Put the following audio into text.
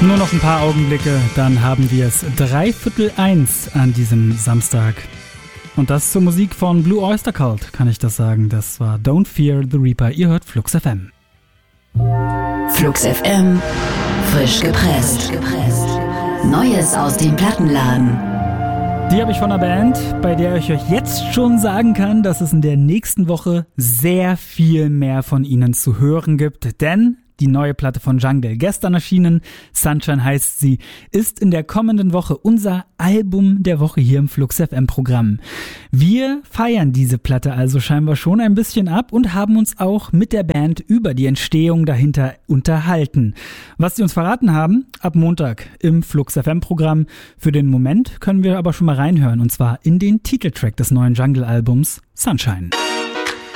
Nur noch ein paar Augenblicke, dann haben wir es 1:15 an diesem Samstag. Und das zur Musik von Blue Oyster Cult, kann ich das sagen. Das war Don't Fear the Reaper. Ihr hört Flux FM. Flux FM, frisch gepresst. Neues aus dem Plattenladen. Die habe ich von einer Band, bei der ich euch jetzt schon sagen kann, dass es in der nächsten Woche sehr viel mehr von ihnen zu hören gibt. Denn die neue Platte von Jungle, gestern erschienen, Sunshine heißt sie, ist in der kommenden Woche unser Album der Woche hier im Flux FM Programm. Wir feiern diese Platte also scheinbar schon ein bisschen ab und haben uns auch mit der Band über die Entstehung dahinter unterhalten. Was sie uns verraten haben, ab Montag im Flux FM Programm. Für den Moment können wir aber schon mal reinhören, und zwar in den Titeltrack des neuen Jungle Albums Sunshine.